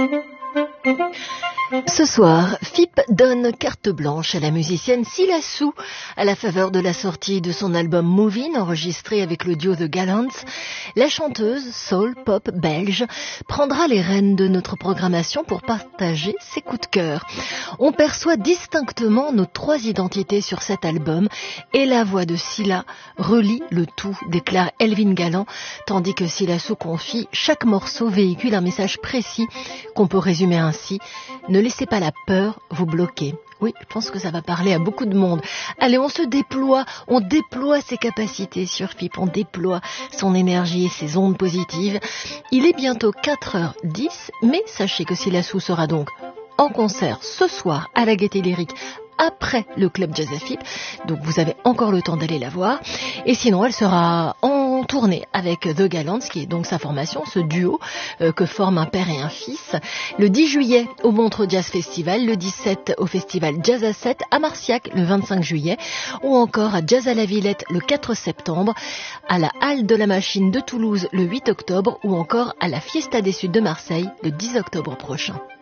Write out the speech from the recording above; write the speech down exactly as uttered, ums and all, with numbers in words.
Ce soir, F I P donne carte blanche à la musicienne Silassou à la faveur de la sortie de son album Movin', enregistré avec le duo The Gallants. La chanteuse soul pop belge prendra les rênes de notre programmation pour partager ses coups de cœur. On perçoit distinctement nos trois identités sur cet album et la voix de Sila relie le tout, déclare Elvin Galland, tandis que Silassou confie chaque morceau véhicule un message précis qu'on peut résumer ainsi: ne laissez pas la peur vous bloquer. Oui, je pense que ça va parler à beaucoup de monde. Allez, on se déploie, on déploie ses capacités sur F I P, on déploie son énergie et ses ondes positives. Il est bientôt quatre heures dix, mais sachez que Silassou sera donc en concert ce soir à la Gaîté Lyrique après le Club Jazz à F I P, donc vous avez encore le temps d'aller la voir. Et sinon, elle sera en tournée avec The Gallants, qui est donc sa formation, ce duo euh, que forment un père et un fils, le dix juillet au Montreux Jazz Festival, le dix-sept au Festival Jazz à sept à Marciac le vingt-cinq juillet, ou encore à Jazz à la Villette le quatre septembre, à la Halle de la Machine de Toulouse le huit octobre, ou encore à la Fiesta des Suds de Marseille le dix octobre prochain.